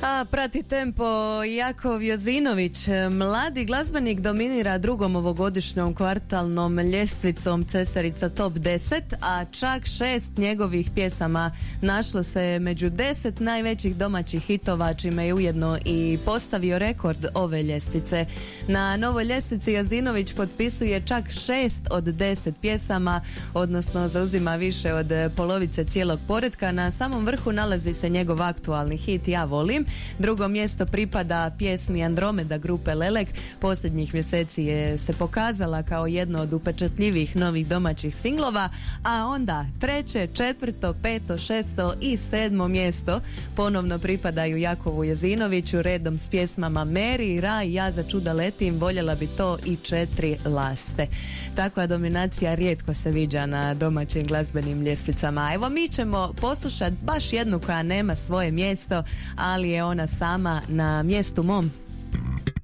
A prati tempo Jakov Jozinović. Mladi glazbenik dominira drugom ovogodišnjom kvartalnom ljestvicom Cesarica Top 10, a čak 6 njegovih pjesama našlo se među 10 najvećih domaćih hitova, čime je ujedno i postavio rekord ove ljestvice. Na novoj ljestvici Jozinović potpisuje čak 6 od 10 pjesama, odnosno zauzima više od polovice cijelog poretka. Na samom vrhu nalazi se njegov aktualni hit Ja volim. Drugo mjesto pripada pjesmi Andromeda grupe Lelek. Posljednjih mjeseci je se pokazala kao jedno od upečatljivih novih domaćih singlova, a onda treće, četvrto, peto, šesto i sedmo mjesto ponovno pripadaju Jakovu Jozinoviću redom s pjesmama Meri, Raj, Ja za čuda letim, Voljela bi to i Četiri laste. Takva dominacija rijetko se viđa na domaćim glazbenim ljestvicama. Evo, mi ćemo poslušati baš jednu koja nema svoje mjesto, ali je ona sama na mjestu mom.